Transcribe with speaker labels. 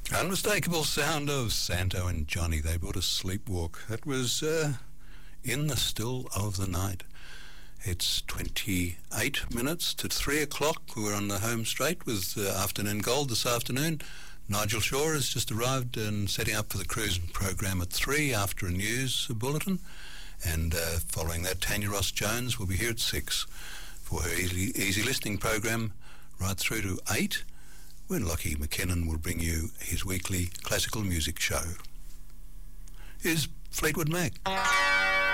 Speaker 1: Unmistakable sound of Santo and Johnny. They brought us Sleepwalk. That was in the still of the night. It's 28 minutes to 3 o'clock. We're on the home straight with Afternoon Gold this afternoon. Nigel Shaw has just arrived and setting up for the cruising program at 3 after a news bulletin. And following that, Tanya Ross-Jones will be here at 6 for her easy listening program right through to 8, when Lockie McKinnon will bring you his weekly classical music show. Here's Fleetwood Mac.